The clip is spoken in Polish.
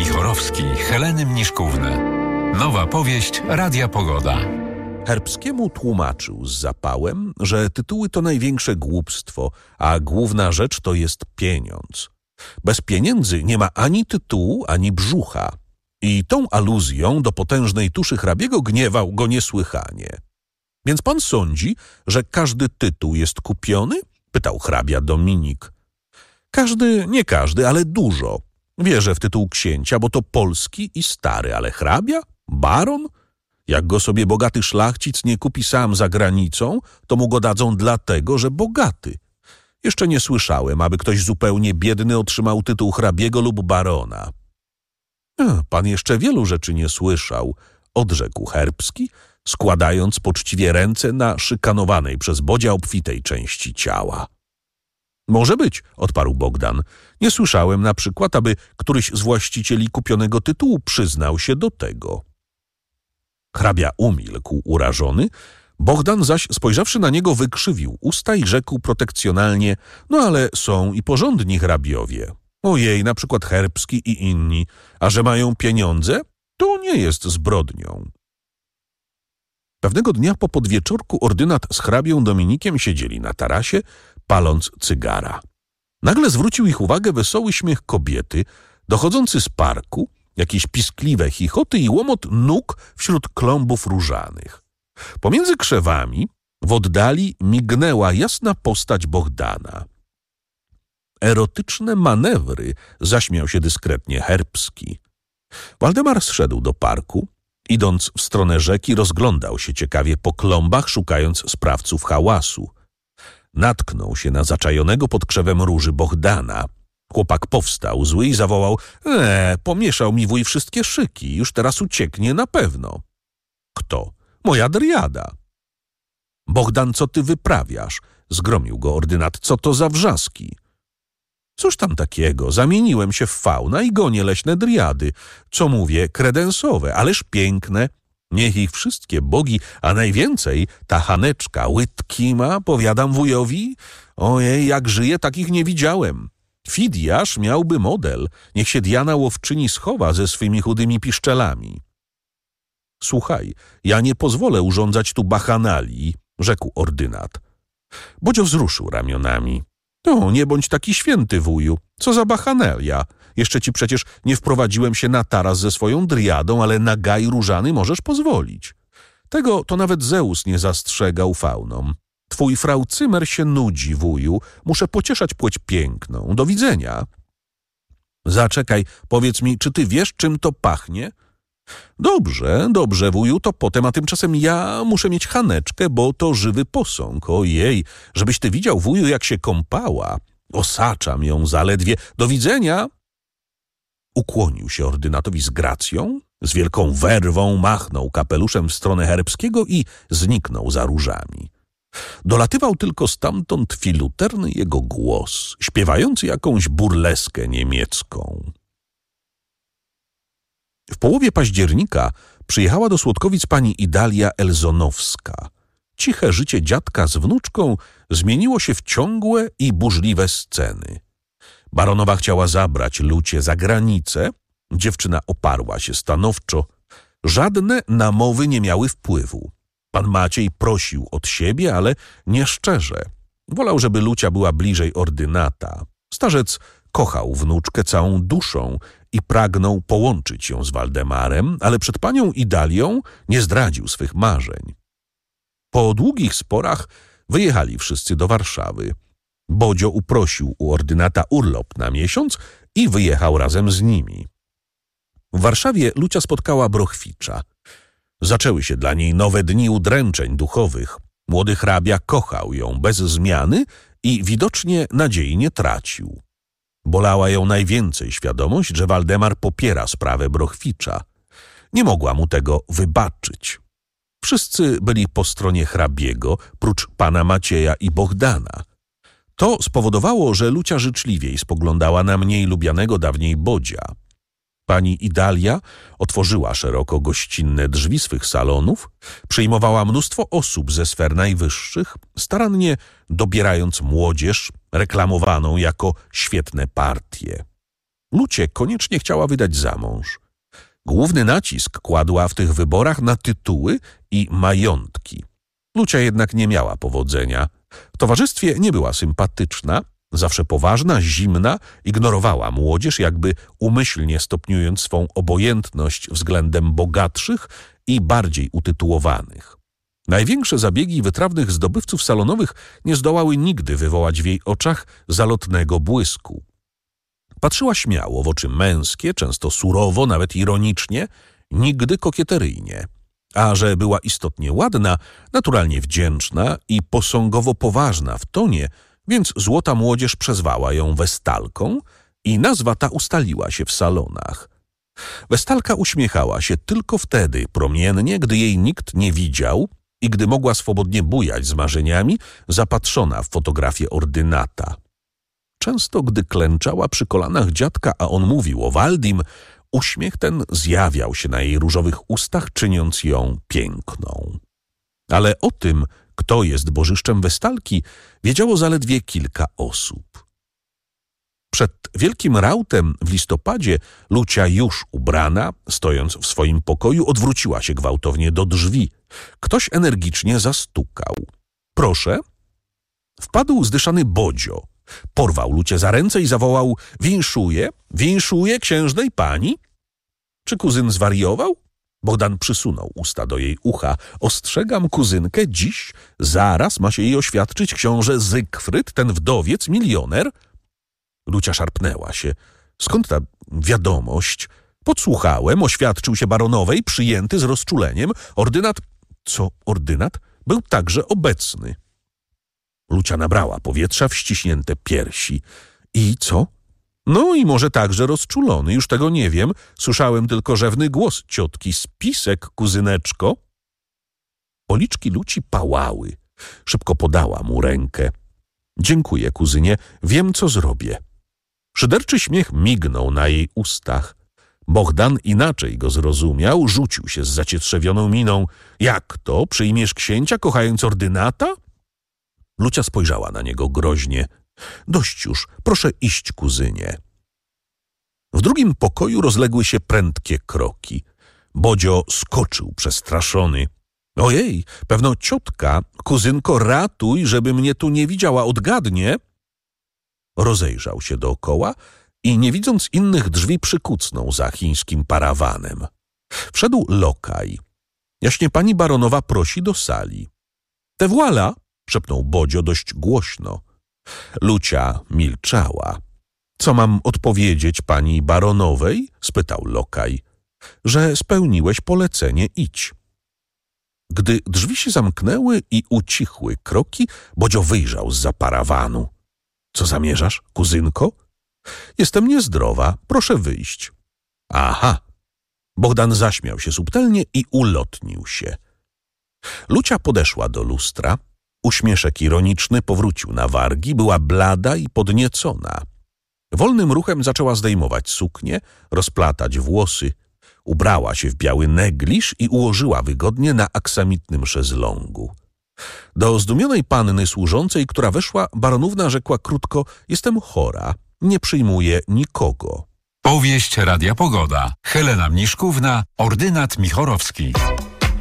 Michorowski, Heleny Mniszkówny. Nowa powieść Radia Pogoda. Herbskiemu tłumaczył z zapałem, że tytuły to największe głupstwo, a główna rzecz to jest pieniądz. Bez pieniędzy nie ma ani tytułu, ani brzucha. I tą aluzją do potężnej tuszy hrabiego gniewał go niesłychanie. Więc pan sądzi, że każdy tytuł jest kupiony? Pytał hrabia Dominik. Każdy, nie każdy, ale dużo. Wierzę w tytuł księcia, bo to polski i stary, ale hrabia? Baron? Jak go sobie bogaty szlachcic nie kupi sam za granicą, to mu go dadzą dlatego, że bogaty. Jeszcze nie słyszałem, aby ktoś zupełnie biedny otrzymał tytuł hrabiego lub barona. Pan jeszcze wielu rzeczy nie słyszał, odrzekł Herbski, składając poczciwie ręce na szykanowanej przez bodzia obfitej części ciała. Może być, odparł Bogdan. Nie słyszałem na przykład, aby któryś z właścicieli kupionego tytułu przyznał się do tego. Hrabia umilkł urażony, Bogdan zaś spojrzawszy na niego wykrzywił usta i rzekł protekcjonalnie: no ale są i porządni hrabiowie. Ojej, na przykład Herbski i inni, a że mają pieniądze, to nie jest zbrodnią. Pewnego dnia po podwieczorku ordynat z hrabią Dominikiem siedzieli na tarasie, paląc cygara. Nagle zwrócił ich uwagę wesoły śmiech kobiety, dochodzący z parku, jakieś piskliwe chichoty i łomot nóg wśród klombów różanych. Pomiędzy krzewami w oddali mignęła jasna postać Bogdana. Erotyczne manewry, zaśmiał się dyskretnie Herbski. Waldemar zszedł do parku. Idąc w stronę rzeki, rozglądał się ciekawie po klombach, szukając sprawców hałasu. Natknął się na zaczajonego pod krzewem róży Bogdana. Chłopak powstał zły i zawołał: pomieszał mi wuj wszystkie szyki, już teraz ucieknie na pewno. Kto? Moja driada. Bogdan, co ty wyprawiasz? Zgromił go ordynat. Co to za wrzaski? Cóż tam takiego? Zamieniłem się w fauna i gonię leśne driady. Co mówię? Kredensowe, ależ piękne. Niech ich wszystkie bogi, a najwięcej ta Haneczka łydki ma, powiadam wujowi. Ojej, jak żyje, takich nie widziałem. Fidiasz miałby model. Niech się Diana łowczyni schowa ze swymi chudymi piszczelami. Słuchaj, ja nie pozwolę urządzać tu bachanalii, rzekł ordynat. Bodzio wzruszył ramionami. No, nie bądź taki święty, wuju. Co za bachanalia? Jeszcze ci przecież nie wprowadziłem się na taras ze swoją driadą, ale na gaj różany możesz pozwolić. Tego to nawet Zeus nie zastrzegał faunom. Twój frau Cymer się nudzi, wuju. Muszę pocieszać płeć piękną. Do widzenia. Zaczekaj, powiedz mi, czy ty wiesz, czym to pachnie? Dobrze, wuju, to potem, a tymczasem ja muszę mieć Haneczkę, bo to żywy posąg. Ojej, żebyś ty widział, wuju, jak się kąpała. Osaczam ją zaledwie. Do widzenia. Ukłonił się ordynatowi z gracją, z wielką werwą machnął kapeluszem w stronę Herbskiego i zniknął za różami. Dolatywał tylko stamtąd filuterny jego głos, śpiewający jakąś burleskę niemiecką. W połowie października przyjechała do Słodkowic pani Idalia Elzonowska. Ciche życie dziadka z wnuczką zmieniło się w ciągłe i burzliwe sceny. Baronowa chciała zabrać Lucię za granicę. Dziewczyna oparła się stanowczo. Żadne namowy nie miały wpływu. Pan Maciej prosił od siebie, ale nie szczerze. Wolał, żeby Lucia była bliżej ordynata. Starzec kochał wnuczkę całą duszą i pragnął połączyć ją z Waldemarem, ale przed panią Idalią nie zdradził swych marzeń. Po długich sporach wyjechali wszyscy do Warszawy. Bodzio uprosił u ordynata urlop na miesiąc i wyjechał razem z nimi. W Warszawie Lucia spotkała Brochwicza. Zaczęły się dla niej nowe dni udręczeń duchowych. Młody hrabia kochał ją bez zmiany i widocznie nadziei nie tracił. Bolała ją najwięcej świadomość, że Waldemar popiera sprawę Brochwicza. Nie mogła mu tego wybaczyć. Wszyscy byli po stronie hrabiego, prócz pana Macieja i Bogdana. To spowodowało, że Lucia życzliwiej spoglądała na mniej lubianego dawniej Bodzia. Pani Idalia otworzyła szeroko gościnne drzwi swych salonów, przyjmowała mnóstwo osób ze sfer najwyższych, starannie dobierając młodzież reklamowaną jako świetne partie. Lucie koniecznie chciała wydać za mąż. Główny nacisk kładła w tych wyborach na tytuły i majątki. Lucia jednak nie miała powodzenia. W towarzystwie nie była sympatyczna, zawsze poważna, zimna, ignorowała młodzież, jakby umyślnie stopniując swą obojętność względem bogatszych i bardziej utytułowanych. Największe zabiegi wytrawnych zdobywców salonowych nie zdołały nigdy wywołać w jej oczach zalotnego błysku. Patrzyła śmiało w oczy męskie, często surowo, nawet ironicznie, nigdy kokieteryjnie. A że była istotnie ładna, naturalnie wdzięczna i posągowo poważna w tonie, więc złota młodzież przezwała ją Westalką i nazwa ta ustaliła się w salonach. Westalka uśmiechała się tylko wtedy promiennie, gdy jej nikt nie widział i gdy mogła swobodnie bujać z marzeniami, zapatrzona w fotografię ordynata. Często, gdy klęczała przy kolanach dziadka, a on mówił o Waldim, uśmiech ten zjawiał się na jej różowych ustach, czyniąc ją piękną. Ale o tym, kto jest bożyszczem Westalki, wiedziało zaledwie kilka osób. Przed wielkim rautem w listopadzie Lucia już ubrana, stojąc w swoim pokoju, odwróciła się gwałtownie do drzwi. Ktoś energicznie zastukał. Proszę? Wpadł zdyszany Bodzio. Porwał Lucię za ręce i zawołał: winszuję księżnej pani. Czy kuzyn zwariował? Bogdan przysunął usta do jej ucha. Ostrzegam kuzynkę, dziś, zaraz ma się jej oświadczyć książę Zygfryd, ten wdowiec, milioner. Lucia szarpnęła się. Skąd ta wiadomość? Podsłuchałem, oświadczył się baronowej, przyjęty z rozczuleniem. Ordynat... Co ordynat? Był także obecny. Lucia nabrała powietrza w ściśnięte piersi. I co? No i może także rozczulony, już tego nie wiem. Słyszałem tylko rzewny głos ciotki. Spisek, kuzyneczko. Policzki Luci pałały. Szybko podała mu rękę. Dziękuję, kuzynie, wiem, co zrobię. Szyderczy śmiech mignął na jej ustach. Bogdan inaczej go zrozumiał, rzucił się z zacietrzewioną miną. Jak to? Przyjmiesz księcia, kochając ordynata? Lucia spojrzała na niego groźnie. Dość już, proszę iść, kuzynie. W drugim pokoju rozległy się prędkie kroki. Bodzio skoczył przestraszony. Ojej, pewno ciotka, kuzynko, ratuj, żeby mnie tu nie widziała, odgadnie. Rozejrzał się dookoła i nie widząc innych drzwi przykucnął za chińskim parawanem. Wszedł lokaj. Jaśnie pani baronowa prosi do sali. Te voilà, szepnął Bodzio dość głośno. Lucia milczała. Co mam odpowiedzieć pani baronowej? Spytał lokaj. Że spełniłeś polecenie, idź. Gdy drzwi się zamknęły i ucichły kroki, Bodzio wyjrzał zza parawanu. Co zamierzasz, kuzynko? Jestem niezdrowa, proszę wyjść. Aha. Bogdan zaśmiał się subtelnie i ulotnił się. Lucia podeszła do lustra. Uśmieszek ironiczny powrócił na wargi, była blada i podniecona. Wolnym ruchem zaczęła zdejmować suknię, rozplatać włosy. Ubrała się w biały negliż i ułożyła wygodnie na aksamitnym szezlongu. Do zdumionej panny służącej, która weszła, baronówna rzekła krótko: jestem chora, nie przyjmuję nikogo. Powieść Radia Pogoda. Helena Mniszkówna, ordynat Michorowski.